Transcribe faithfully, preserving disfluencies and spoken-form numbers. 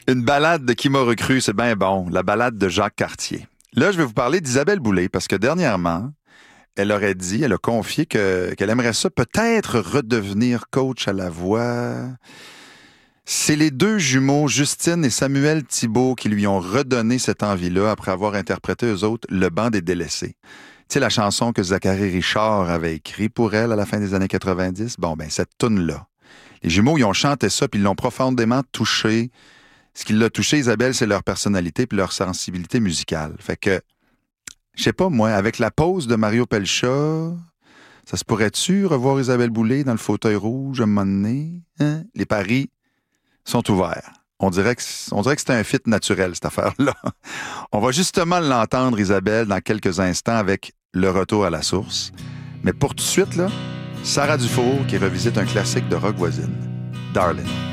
Une balade de Qui m'a recru, c'est bien bon. La balade de Jacques Cartier. Là, je vais vous parler d'Isabelle Boulay parce que dernièrement, elle aurait dit, elle a confié que, qu'elle aimerait ça peut-être redevenir coach à la voix. C'est les deux jumeaux, Justine et Samuel Thibault, qui lui ont redonné cette envie-là après avoir interprété eux autres Le banc des délaissés. Tu sais, la chanson que Zachary Richard avait écrite pour elle à la fin des années quatre-vingt-dix? Bon, ben cette toune-là. Les jumeaux, ils ont chanté ça, puis ils l'ont profondément touché. Ce qui l'a touché, Isabelle, c'est leur personnalité puis leur sensibilité musicale. Fait que, je sais pas, moi, avec la pause de Mario Pelcha, ça se pourrait-tu revoir Isabelle Boulay dans le fauteuil rouge à un moment donné? Hein? Les paris sont ouverts. On dirait que, on dirait que c'est un fit naturel, cette affaire-là. On va justement l'entendre, Isabelle, dans quelques instants avec Le retour à la source. Mais pour tout de suite, là, Sarah Dufour qui revisite un classique de rock voisine, Darling.